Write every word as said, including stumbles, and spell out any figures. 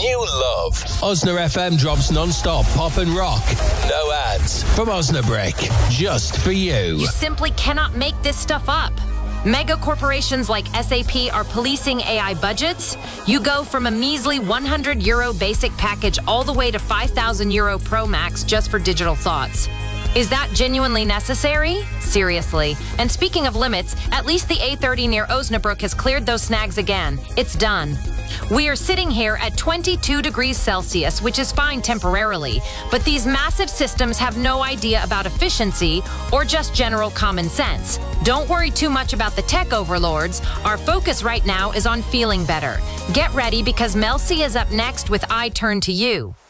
you love. Osna F M drops non-stop pop and rock. No ads. From Osnabrick. Just for you. You simply cannot make this stuff up. Mega corporations like S A P are policing A I budgets. You go from a measly one hundred euro basic package all the way to five thousand euro Pro Max just for digital thoughts. Is that genuinely necessary? Seriously. And speaking of limits, at least the A thirty near Osnabrück has cleared those snags again. It's done. We are sitting here at twenty-two degrees Celsius, which is fine temporarily, but these massive systems have no idea about efficiency or just general common sense. Don't worry too much about the tech overlords. Our focus right now is on feeling better. Get ready because Mel C is up next with I Turn to You.